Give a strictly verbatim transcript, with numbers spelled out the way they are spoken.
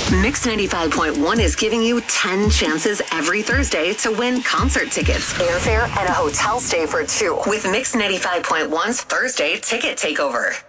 Mix ninety-five point one is giving you ten chances every Thursday to win concert tickets, airfare, and a hotel stay for two with Mix ninety-five point one's Thursday Ticket Takeover.